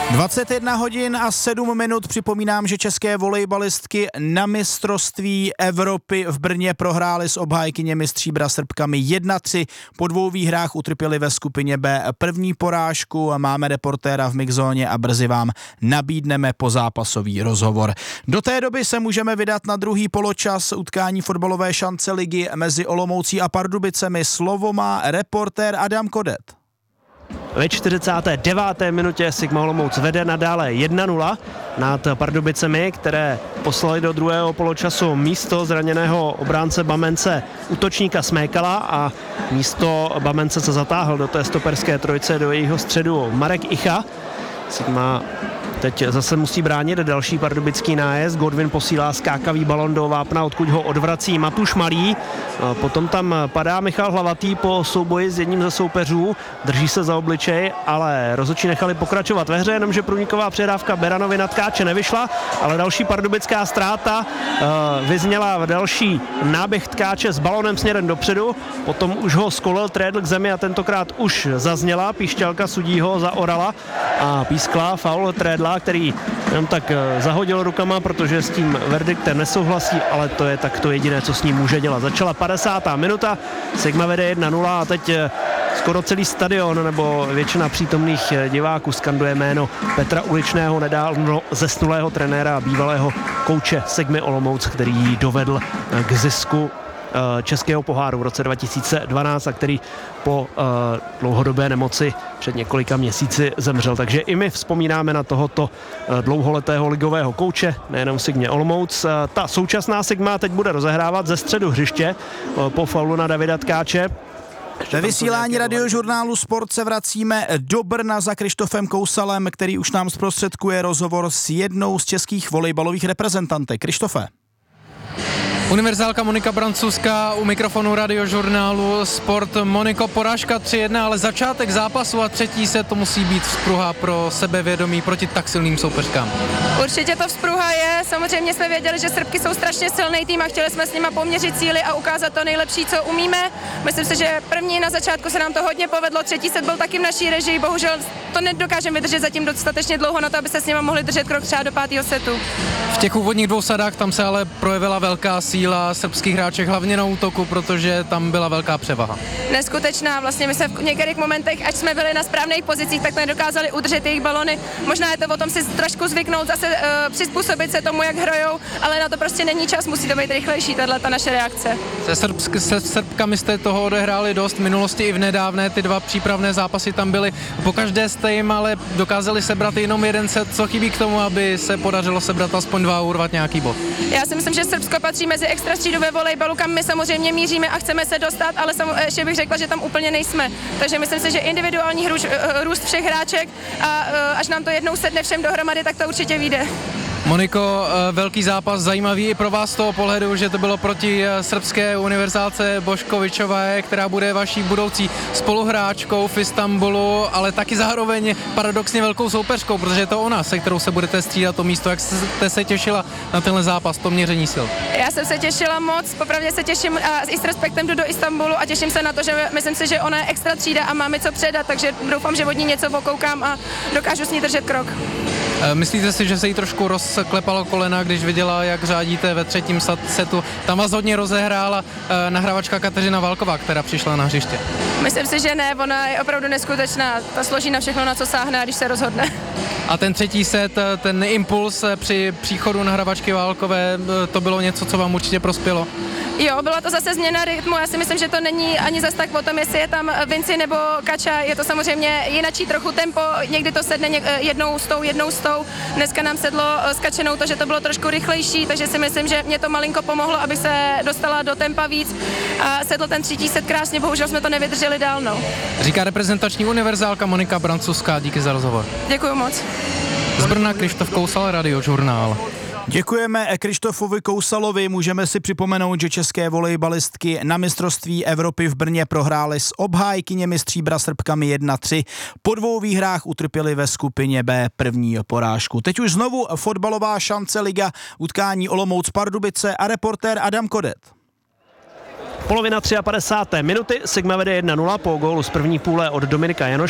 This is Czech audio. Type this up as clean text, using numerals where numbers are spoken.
21 hodin a 7 minut. Připomínám, že české volejbalistky na mistrovství Evropy v Brně prohrály s obhájkyněmi stříbra Srbkami 1-3. Po 2 výhrách utrpěli ve skupině B první porážku. Máme reportéra v mixzóně a brzy vám nabídneme pozápasový rozhovor. Do té doby se můžeme vydat na druhý poločas utkání fotbalové šance ligy mezi Olomoucí a Pardubicemi. Slovo má reportér Adam Kodet. Ve 49. minutě Sigma Olomouc vede nadále 1-0 nad Pardubicemi, které poslali do druhého poločasu místo zraněného obránce Bamence útočníka Smékala a místo Bamence se zatáhl do té stoperské trojice do jejího středu Marek Icha. Sigma teď zase musí bránit další pardubický nájezd. Godwin posílá skákavý balon do vápna, odkud ho odvrací Matuš Malý. Potom tam padá Michal Hlavatý po souboji s jedním ze soupeřů. Drží se za obličej, ale rozhodčí nechali pokračovat ve hře, jenomže průniková přihrávka Beranovi na Tkáče nevyšla, ale další pardubická ztráta vyzněla v další náběh Tkáče s balonem směrem dopředu. Potom už ho skolil Trédl k zemi a tentokrát už zazněla píšťalka sudího za Orala a pískla faul Trédla, který jenom tak zahodil rukama, protože s tím verdiktem nesouhlasí, ale to je tak to jediné, co s ním může dělat. Začala 50. minuta, Sigma vede 1-0 a teď skoro celý stadion nebo většina přítomných diváků skanduje jméno Petra Uličného, nedávno zesnulého trenéra a bývalého kouče Sigmy Olomouc, který ji dovedl k zisku českého poháru v roce 2012 a který po dlouhodobé nemoci před několika měsíci zemřel. Takže i my vzpomínáme na tohoto dlouholetého ligového kouče, nejenom Sigmě Olomouc. Ta současná Sigma teď bude rozehrávat ze středu hřiště po faulu na Davida Tkáče. Ve vysílání radiožurnálu Sport se vracíme do Brna za Krištofem Kousalem, který už nám zprostředkuje rozhovor s jednou z českých volejbalových reprezentantek. Krištofe. Univerzálka Monika Brancuská u mikrofonu radiožurnálu Sport. Moniko, porážka 3-1, ale začátek zápasu a třetí set to musí být vzpruha pro sebevědomí proti tak silným soupeřkám. Určitě to vzpruha je, samozřejmě jsme věděli, že Srbky jsou strašně silný tým a chtěli jsme s nima poměřit síly a ukázat to nejlepší, co umíme. Myslím si, že první na začátku se nám to hodně povedlo, třetí set byl taky v naší režii, bohužel to nedokážeme vydržet zatím dostatečně dlouho na to, aby se s nima mohli držet krok třeba do 5. setu. V těch úvodních 2 sadách tam se ale projevila velká síla srbských hráček, hlavně na útoku, protože tam byla velká převaha. Neskutečná, vlastně my jsme v některých momentech, ať jsme byli na správných pozicích, tak nedokázali udržet jejich balony. Možná je to o tom si trošku zvyknout, zase přizpůsobit se tomu, jak hrajou, ale na to prostě není čas, musí to být rychlejší, tato naše reakce. Se Srbkami jste toho odehráli dost, v minulosti i v nedávné, ty 2 přípravné zápasy tam byly. Pokaždé jste jim ale dokázali sebrat jenom jeden set, co chybí k tomu, aby se podařilo sebrat aspoň 2 a urvat nějaký bod? Já si myslím, že Srbsko patří mezi extra třídu ve volejbalu, kam my samozřejmě míříme a chceme se dostat, ale ještě bych řekla, že tam úplně nejsme. Takže myslím si, že individuální růst všech hráček a až nám to jednou sedne všem dohromady, tak to určitě vyjde. Moniko, velký zápas, zajímavý i pro vás z toho pohledu, že to bylo proti srbské univerzálce Boškovičové, která bude vaší budoucí spoluhráčkou v Istanbulu, ale taky zároveň paradoxně velkou soupeřkou, protože je to ona, se kterou se budete střídat to místo. Jak jste se těšila na tenhle zápas, to měření sil? Já jsem se těšila moc, popravdě se těším a i s respektem jdu do Istanbulu a těším se na to, že myslím si, že ona je extra třída a máme co předat, takže doufám, že od ní něco okoukám a dokážu s ní držet krok. Myslíte si, že se jí trošku rozklepalo kolena, když viděla, jak řádíte ve třetím setu? Tam vás hodně rozehrála nahrávačka Kateřina Válková, která přišla na hřiště. Myslím si, že ne, ona je opravdu neskutečná. Ta složí na všechno, na co sáhne, a když se rozhodne. A ten třetí set, ten impuls při příchodu nahrávačky Válkové, to bylo něco, co vám určitě prospělo? Jo, byla to zase změna rytmu, já si myslím, že to není ani zas tak o tom, jestli je tam Vinci nebo Kača, je to samozřejmě jinačí trochu tempo, někdy to sedne jednou s tou, dneska nám sedlo s Kačenou to, že to bylo trošku rychlejší, takže si myslím, že mě to malinko pomohlo, abych se dostala do tempa víc a sedl ten třetí set krásně, bohužel jsme to nevydrželi dál, no. Říká reprezentační univerzálka Monika Brancuská, díky za rozhovor. Děkuju moc. Z Brna Krištof Kousal, Radiožurnál. Děkujeme Krištofovi Kousalovi. Můžeme si připomenout, že české volejbalistky na mistrovství Evropy v Brně prohrály s obhájkyněmi stříbra Srbkami 1-3. Po 2 výhrách utrpěli ve skupině B první porážku. Teď už znovu fotbalová šance liga, utkání Olomouc Pardubice a reportér Adam Kodet. Polovina 53. minuty, Sigma vede 1-0 po gólu z první půle od Dominika Janoše.